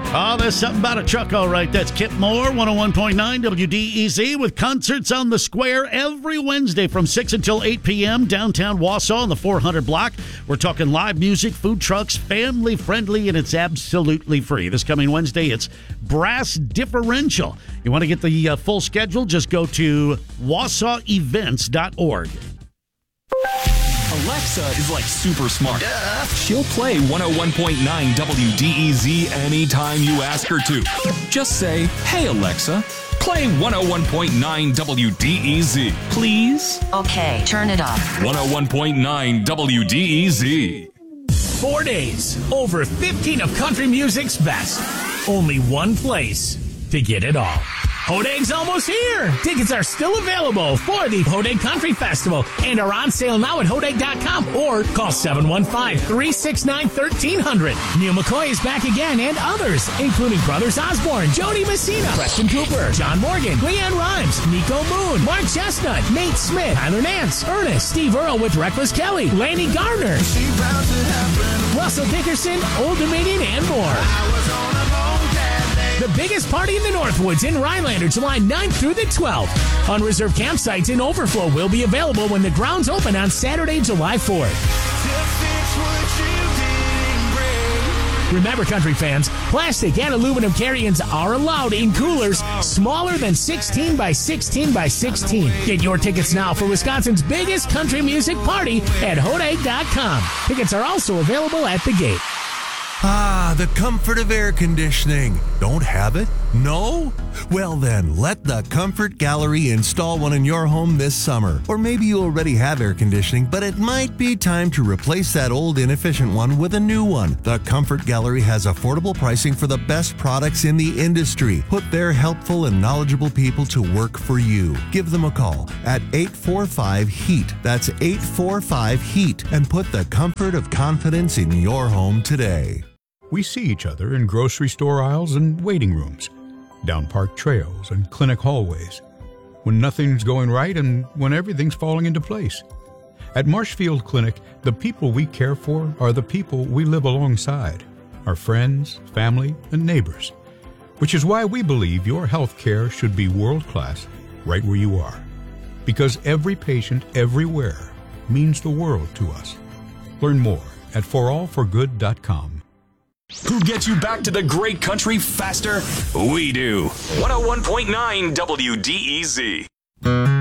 Oh, there's something about a truck, all right. That's Kip Moore, 101.9 WDEZ, with concerts on the Square every Wednesday from 6 until 8 p.m. downtown Wausau on the 400 block. We're talking live music, food trucks, family-friendly, and it's absolutely free. This coming Wednesday, it's Brass Differential. You want to get the full schedule? Just go to wausauevents.org. Alexa is like super smart. She'll play 101.9 WDEZ anytime you ask her to. Just say, "Hey Alexa, play 101.9 WDEZ, please." Okay, turn it up. 101.9 WDEZ. 4 days, over 15 of country music's best. Only one place to get it all. Hodeg's almost here. Tickets are still available for the Hodeg Country Festival and are on sale now at Hodeg.com or call 715-369-1300. Neil McCoy is back again and others, including Brothers Osborne, Jody Messina, Preston Cooper, John Morgan, Leanne Rhymes, Nico Moon, Mark Chestnut, Nate Smith, Tyler Nance, Ernest, Steve Earle with Reckless Kelly, Lanny Gardner, Russell Dickerson, Old Dominion, and more. The biggest party in the Northwoods in Rhinelander, July 9th through the 12th. Unreserved campsites in overflow will be available when the grounds open on Saturday, July 4th. Remember, country fans, plastic and aluminum carry-ins are allowed in coolers smaller than 16 by 16 by 16. Get your tickets now for Wisconsin's biggest country music party at Hodeg.com. Tickets are also available at the gate. Ah, the comfort of air conditioning. Don't have it? No? Well then, let the Comfort Gallery install one in your home this summer. Or maybe you already have air conditioning, but it might be time to replace that old inefficient one with a new one. The Comfort Gallery has affordable pricing for the best products in the industry. Put their helpful and knowledgeable people to work for you. Give them a call at 845-HEAT. That's 845-HEAT. And put the comfort of confidence in your home today. We see each other in grocery store aisles and waiting rooms, down park trails and clinic hallways, when nothing's going right and when everything's falling into place. At Marshfield Clinic, the people we care for are the people we live alongside, our friends, family, and neighbors, which is why we believe your health care should be world-class right where you are, because every patient everywhere means the world to us. Learn more at forallforgood.com. Who gets you back to the great country faster? We do. 101.9 WDEZ.